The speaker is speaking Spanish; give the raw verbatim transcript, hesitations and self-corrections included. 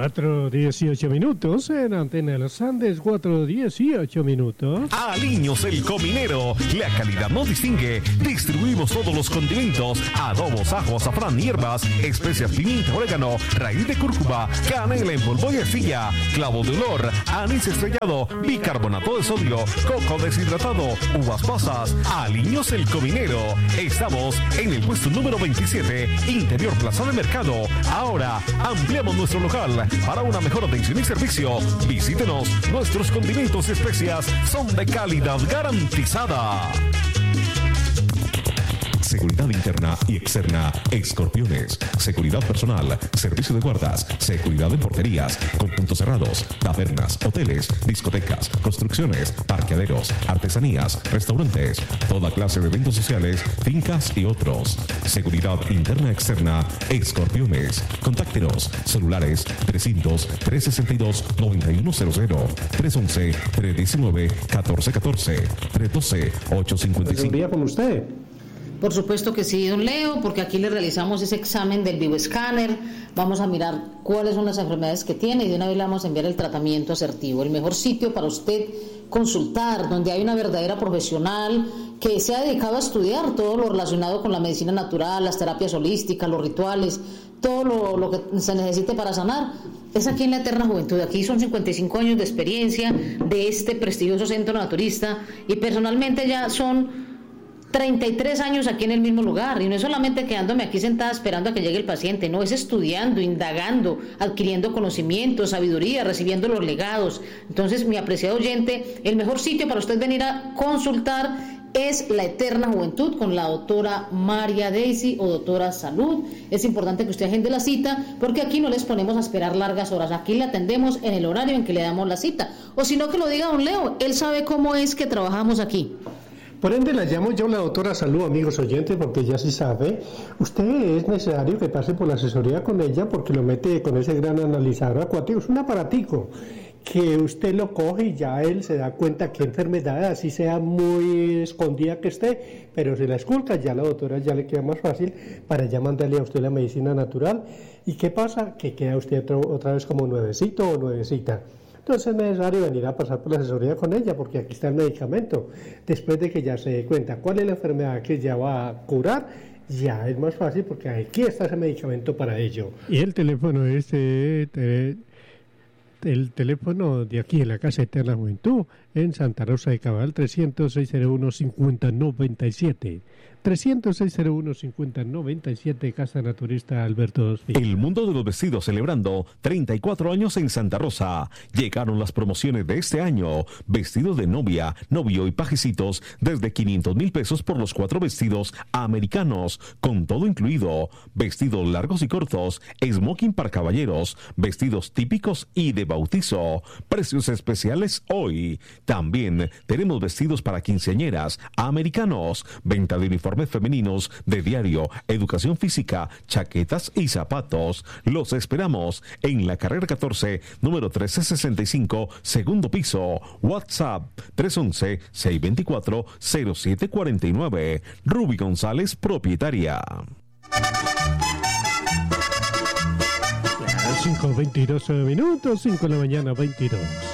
cuatro dieciocho minutos en Antena de los Andes, cuatro dieciocho minutos. Aliños El Cominero, la calidad nos distingue. Distribuimos todos los condimentos, adobos, ajo, azafrán, hierbas, especias, pimienta, orégano, raíz de cúrcuma, canela en polvo y astilla, clavo de olor, anís estrellado, bicarbonato de sodio, coco deshidratado, uvas pasas. Aliños El Cominero. Estamos en el puesto número veintisiete, Interior Plaza de Mercado. Ahora ampliamos nuestro local para una mejor atención y servicio. Visítenos, nuestros condimentos y especias son de calidad garantizada. Seguridad interna y externa, Escorpiones. Seguridad personal, servicio de guardas, seguridad en porterías, conjuntos cerrados, tabernas, hoteles, discotecas, construcciones, parqueaderos, artesanías, restaurantes, toda clase de eventos sociales, fincas y otros. Seguridad interna y externa, Escorpiones. Contáctenos, celulares trescientos, trescientos sesenta y dos, noventa y uno cero cero, trescientos once, trescientos diecinueve, catorce catorce, trescientos doce, ochocientos cincuenta y cinco. ¿Seguridad con usted? Por supuesto que sí, don Leo, porque aquí le realizamos ese examen del bioescáner, vamos a mirar cuáles son las enfermedades que tiene y de una vez le vamos a enviar el tratamiento asertivo. El mejor sitio para usted consultar, donde hay una verdadera profesional que se ha dedicado a estudiar todo lo relacionado con la medicina natural, las terapias holísticas, los rituales, todo lo, lo que se necesite para sanar, es aquí en la Eterna Juventud. Aquí son cincuenta y cinco años de experiencia de este prestigioso centro naturista y personalmente ya son treinta y tres años aquí en el mismo lugar, y no es solamente quedándome aquí sentada esperando a que llegue el paciente, no, es estudiando, indagando, adquiriendo conocimiento, sabiduría, recibiendo los legados. Entonces, mi apreciado oyente, el mejor sitio para usted venir a consultar es la Eterna Juventud con la doctora María Daisy o doctora Salud. Es importante que usted agende la cita porque aquí no les ponemos a esperar largas horas, aquí le atendemos en el horario en que le damos la cita, o si no, que lo diga don Leo, él sabe cómo es que trabajamos aquí. Por ende la llamo yo la doctora Salud, amigos oyentes, porque ya sí sabe, usted es necesario que pase por la asesoría con ella porque lo mete con ese gran analizador acuático, es un aparatico que usted lo coge y ya él se da cuenta qué enfermedad, así sea muy escondida que esté, pero si la esculca ya la doctora ya le queda más fácil para ya mandarle a usted la medicina natural. ¿Y qué pasa? Que queda usted otra, otra vez como nuevecito o nuevecita. Entonces es necesario venir a pasar por la asesoría con ella porque aquí está el medicamento. Después de que ya se dé cuenta cuál es la enfermedad que ya va a curar, ya es más fácil porque aquí está ese medicamento para ello. Y el teléfono es eh, te, el teléfono de aquí en la Casa Eterna Juventud en Santa Rosa de Cabal, trescientos seis cero uno, cincuenta noventa y siete. trescientos seis cero uno, cincuenta noventa y siete, Casa Naturista Alberto Dos Pinos. El mundo de los vestidos celebrando treinta y cuatro años en Santa Rosa. Llegaron las promociones de este año. Vestidos de novia, novio y pajecitos desde quinientos mil pesos por los cuatro vestidos americanos, con todo incluido. Vestidos largos y cortos, smoking para caballeros, vestidos típicos y de bautizo. Precios especiales hoy. También tenemos vestidos para quinceañeras americanos, venta de uniformes femeninos de diario, educación física, chaquetas y zapatos. Los esperamos en la carrera catorce, número trece sesenta y cinco, segundo piso. WhatsApp tres once, seiscientos veinticuatro, cero siete cuarenta y nueve. Ruby González, propietaria. cinco veintidós minutos, cinco de la mañana, veintidós.